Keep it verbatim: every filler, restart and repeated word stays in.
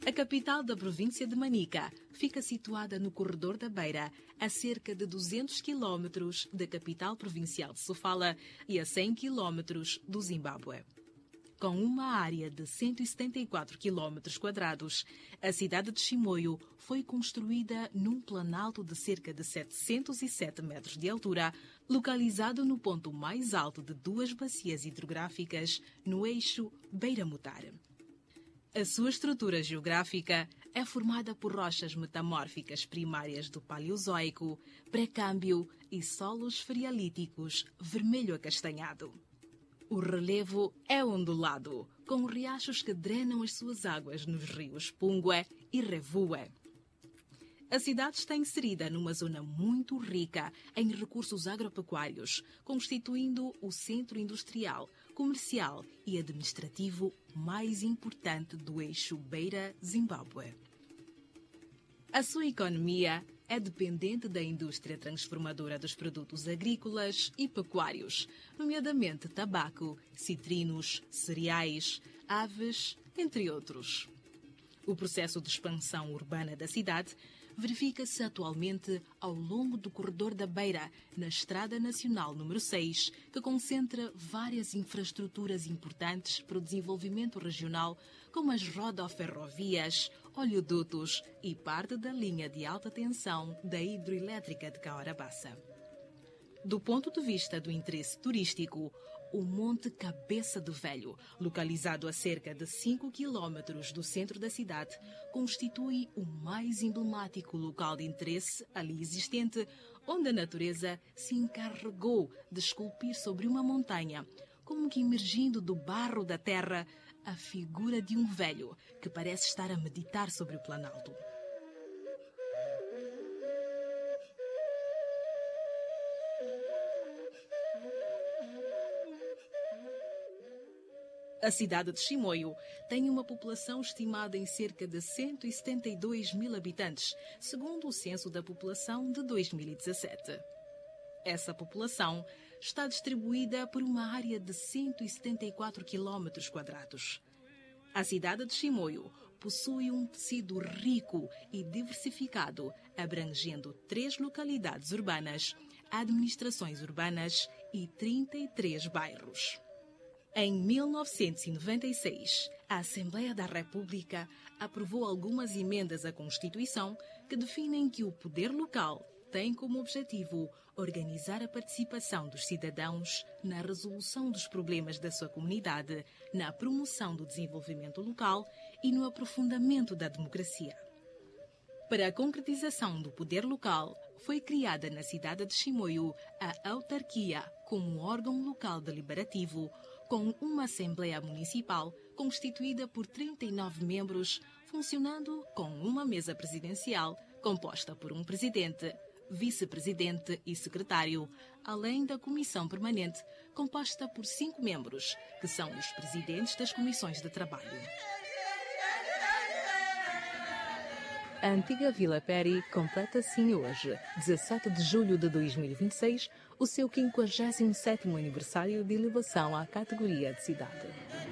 A capital da província de Manica fica situada no Corredor da Beira, a cerca de duzentos quilómetros da capital provincial de Sofala e a cem quilómetros do Zimbábue. Com uma área de cento e setenta e quatro quilómetros quadrados, a cidade de Chimoio foi construída num planalto de cerca de setecentos e sete metros de altura, localizado no ponto mais alto de duas bacias hidrográficas no eixo Beira-Mutar. A sua estrutura geográfica é formada por rochas metamórficas primárias do Paleozoico, pré-câmbio e solos frealíticos vermelho-acastanhado. O relevo é ondulado, com riachos que drenam as suas águas nos rios Pungue e Revue. A cidade está inserida numa zona muito rica em recursos agropecuários, constituindo o centro industrial, comercial e administrativo mais importante do eixo Beira-Zimbábue. A sua economia é dependente da indústria transformadora dos produtos agrícolas e pecuários, nomeadamente tabaco, citrinos, cereais, aves, entre outros. O processo de expansão urbana da cidade verifica-se atualmente ao longo do Corredor da Beira, na Estrada Nacional número seis, que concentra várias infraestruturas importantes para o desenvolvimento regional, como as rodoferrovias, oleodutos e parte da linha de alta tensão da hidroelétrica de Caorabassa. Do ponto de vista do interesse turístico, o Monte Cabeça de Velho, localizado a cerca de cinco quilómetros do centro da cidade, constitui o mais emblemático local de interesse ali existente, onde a natureza se encarregou de esculpir sobre uma montanha, como que emergindo do barro da terra, a figura de um velho que parece estar a meditar sobre o planalto. A cidade de Chimoio tem uma população estimada em cerca de cento e setenta e dois mil habitantes, segundo o censo da população de dois mil e dezassete. Essa população está distribuída por uma área de cento e setenta e quatro quilómetros quadrados. A cidade de Chimoio possui um tecido rico e diversificado, abrangendo três localidades urbanas, administrações urbanas e trinta e três bairros. Em mil novecentos e noventa e seis, a Assembleia da República aprovou algumas emendas à Constituição que definem que o poder local tem como objetivo organizar a participação dos cidadãos na resolução dos problemas da sua comunidade, na promoção do desenvolvimento local e no aprofundamento da democracia. Para a concretização do poder local, foi criada na cidade de Chimoio a autarquia como órgão local deliberativo, com uma Assembleia Municipal constituída por trinta e nove membros, funcionando com uma mesa presidencial composta por um presidente, vice-presidente e secretário, além da Comissão Permanente, composta por cinco membros, que são os presidentes das comissões de trabalho. A antiga Vila Peri completa assim hoje, dezassete de julho de dois mil e vinte e seis, o seu quinquagésimo sétimo aniversário de elevação à categoria de cidade.